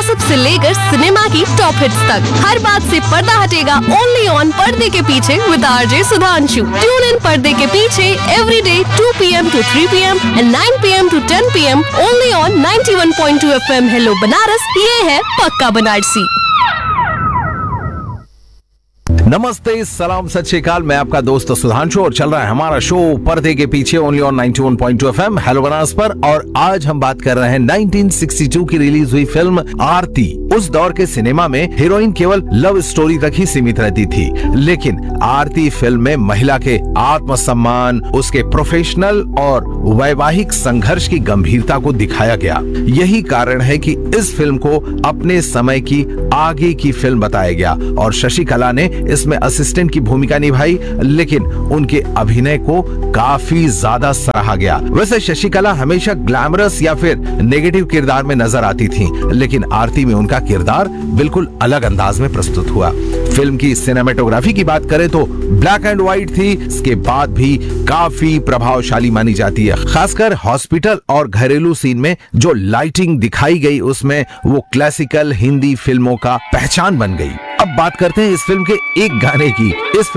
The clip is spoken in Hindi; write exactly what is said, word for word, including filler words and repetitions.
गॉसिप से लेकर सिनेमा की टॉप हिट्स तक, हर बात से पर्दा हटेगा ओनली ऑन पर्दे के पीछे with RJ Sudhanshu. Tune in पर्दे के पीछे every day to P M to three P M and nine P M to ten P am only on ninety one point two F M. Hello Banaras, ये है पक्का बनारसी। नमस्ते, सलाम, सत श्री अकाल। मैं आपका दोस्त सुधांशु और चल रहा है हमारा शो पर्दे के पीछे only on ninety one point two FM hello Banaras पर। और आज हम बात कर रहे हैं नाइंटीन सिक्सटी टू की रिलीज हुई फिल्म आरती। उस दौर के सिनेमा में हीरोइन केवल लव स्टोरी तक ही सीमित रहती थी, लेकिन आरती फिल्म में महिला के आत्मसम्मान, उसके प्रोफेशनल और वैवाहिक संघर्ष की गंभीरता को दिखाया गया। यही कारण है कि इस फिल्म को अपने समय की आगे की फिल्म बताया गया और शशिकला ने इसमें असिस्टेंट की भूमिका निभाई, लेकिन उनके अभिनय को काफी ज्यादा सराहा गया। वैसे शशिकला हमेशा ग्लैमरस या फिर नेगेटिव किरदार में नजर आती थीं, लेकिन आरती में उनका किरदार बिल्कुल अलग अंदाज में प्रस्तुत हुआ। फिल्म की सिनेमेटोग्राफी की बात करें तो ब्लैक एंड व्हाइट थी, इसके बाद भी काफी प्रभावशाली मानी जाती है। खासकर हॉस्पिटल और घरेलू सीन में जो लाइटिंग दिखाई गई, उसमें वो क्लासिकल हिंदी फिल्मों का पहचान बन गई। अब बात करते हैं इस फिल्म के एक गाने की। इस